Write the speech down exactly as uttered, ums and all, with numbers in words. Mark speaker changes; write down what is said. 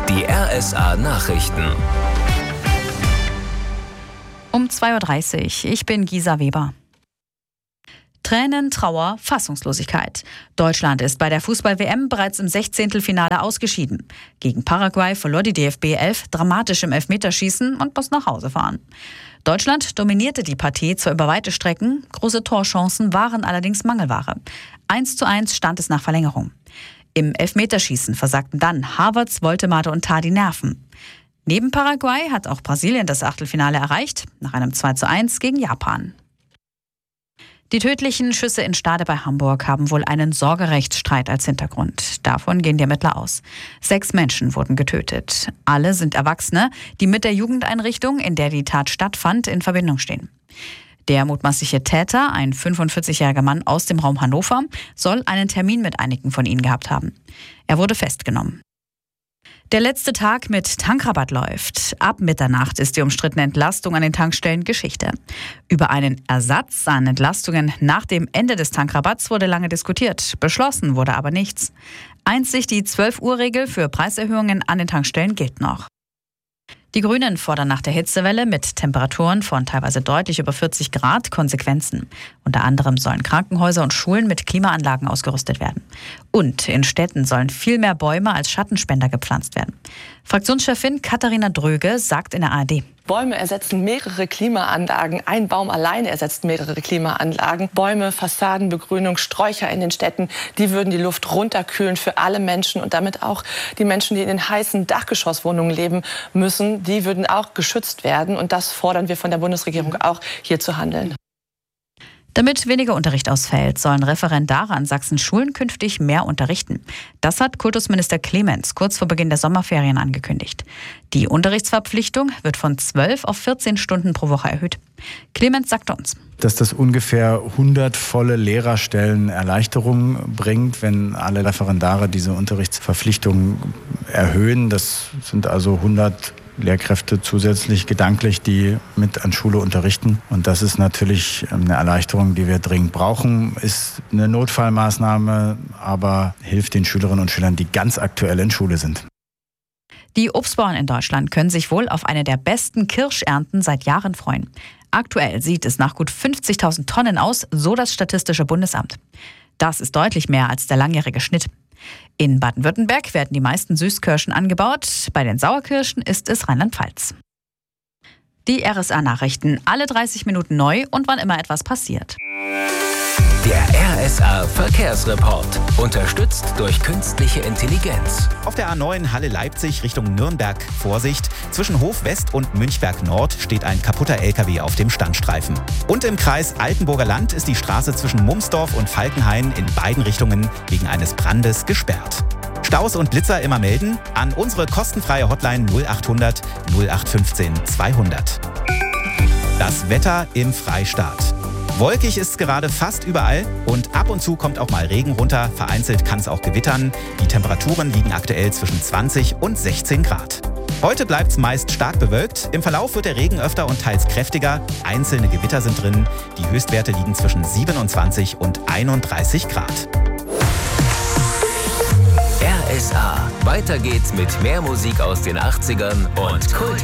Speaker 1: Die R S A-Nachrichten.
Speaker 2: Um zwei Uhr dreißig. Ich bin Gisa Weber. Tränen, Trauer, Fassungslosigkeit. Deutschland ist bei der Fußball-W M bereits im Sechzehntelfinale ausgeschieden. Gegen Paraguay verlor die D F B elf dramatisch im Elfmeterschießen und muss nach Hause fahren. Deutschland dominierte die Partie zwar über weite Strecken, große Torchancen waren allerdings Mangelware. eins zu eins stand es nach Verlängerung. Im Elfmeterschießen versagten dann Havertz, Woltemade und Tah die Nerven. Neben Paraguay hat auch Brasilien das Achtelfinale erreicht, nach einem zwei zu eins gegen Japan. Die tödlichen Schüsse in Stade bei Hamburg haben wohl einen Sorgerechtsstreit als Hintergrund. Davon gehen die Ermittler aus. Sechs Menschen wurden getötet. Alle sind Erwachsene, die mit der Jugendeinrichtung, in der die Tat stattfand, in Verbindung stehen. Der mutmaßliche Täter, ein fünfundvierzigjähriger Mann aus dem Raum Hannover, soll einen Termin mit einigen von ihnen gehabt haben. Er wurde festgenommen. Der letzte Tag mit Tankrabatt läuft. Ab Mitternacht ist die umstrittene Entlastung an den Tankstellen Geschichte. Über einen Ersatz an Entlastungen nach dem Ende des Tankrabatts wurde lange diskutiert. Beschlossen wurde aber nichts. Einzig die zwölf-Uhr-Regel für Preiserhöhungen an den Tankstellen gilt noch. Die Grünen fordern nach der Hitzewelle mit Temperaturen von teilweise deutlich über vierzig Grad Konsequenzen. Unter anderem sollen Krankenhäuser und Schulen mit Klimaanlagen ausgerüstet werden. Und in Städten sollen viel mehr Bäume als Schattenspender gepflanzt werden. Fraktionschefin Katharina Dröge sagt in der A R D:
Speaker 3: Bäume ersetzen mehrere Klimaanlagen. Ein Baum alleine ersetzt mehrere Klimaanlagen. Bäume, Fassadenbegrünung, Sträucher in den Städten, die würden die Luft runterkühlen für alle Menschen und damit auch die Menschen, die in den heißen Dachgeschosswohnungen leben müssen, die würden auch geschützt werden. Und das fordern wir von der Bundesregierung auch, hier zu handeln.
Speaker 2: Damit weniger Unterricht ausfällt, sollen Referendare an Sachsens Schulen künftig mehr unterrichten. Das hat Kultusminister Clemens kurz vor Beginn der Sommerferien angekündigt. Die Unterrichtsverpflichtung wird von zwölf auf vierzehn Stunden pro Woche erhöht. Clemens sagte uns,
Speaker 4: dass das ungefähr hundert volle Lehrerstellen Erleichterung bringt, wenn alle Referendare diese Unterrichtsverpflichtung erhöhen. Das sind also hundert Lehrkräfte zusätzlich gedanklich, die mit an Schule unterrichten. Und das ist natürlich eine Erleichterung, die wir dringend brauchen. Ist eine Notfallmaßnahme, aber hilft den Schülerinnen und Schülern, die ganz aktuell in Schule sind.
Speaker 2: Die Obstbauern in Deutschland können sich wohl auf eine der besten Kirschernten seit Jahren freuen. Aktuell sieht es nach gut fünfzigtausend Tonnen aus, so das Statistische Bundesamt. Das ist deutlich mehr als der langjährige Schnitt. In Baden-Württemberg werden die meisten Süßkirschen angebaut. Bei den Sauerkirschen ist es Rheinland-Pfalz. Die R S A-Nachrichten, alle dreißig Minuten neu und wann immer etwas passiert.
Speaker 1: Der R S A-Verkehrsreport. Unterstützt durch künstliche Intelligenz.
Speaker 5: Auf der A neun Halle-Leipzig Richtung Nürnberg. Vorsicht, zwischen Hof West und Münchberg Nord steht ein kaputter L K W auf dem Standstreifen. Und im Kreis Altenburger Land ist die Straße zwischen Mumsdorf und Falkenhain in beiden Richtungen wegen eines Brandes gesperrt. Staus und Blitzer immer melden an unsere kostenfreie Hotline null achthundert null acht fünfzehn zweihundert. Das Wetter im Freistaat. Wolkig ist es gerade fast überall und ab und zu kommt auch mal Regen runter. Vereinzelt kann es auch gewittern. Die Temperaturen liegen aktuell zwischen zwanzig und sechzehn Grad. Heute bleibt es meist stark bewölkt. Im Verlauf wird der Regen öfter und teils kräftiger. Einzelne Gewitter sind drin. Die Höchstwerte liegen zwischen siebenundzwanzig und einunddreißig Grad.
Speaker 1: R S A. Weiter geht's mit mehr Musik aus den achtzigern und Kult.